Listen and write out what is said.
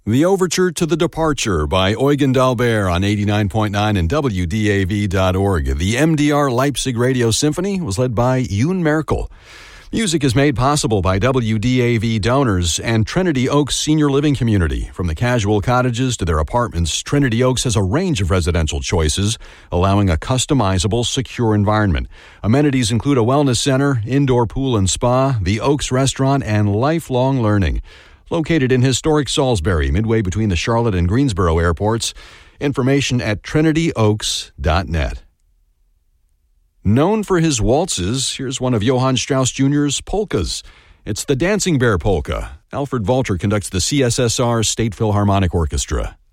The Overture to the Departure by Eugen Dalbert on 89.9 and WDAV.org. The MDR Leipzig Radio Symphony was led by Yoon Merkel. Music is made possible by WDAV donors and Trinity Oaks Senior Living Community. From the casual cottages to their apartments, Trinity Oaks has a range of residential choices, allowing a customizable, secure environment. Amenities include a wellness center, indoor pool and spa, the Oaks Restaurant, and lifelong learning. Located in historic Salisbury, midway between the Charlotte and Greensboro airports. Information at trinityoaks.net. Known for his waltzes, here's one of Johann Strauss Jr.'s polkas. It's the Dancing Bear Polka. Alfred Valter conducts the CSSR State Philharmonic Orchestra.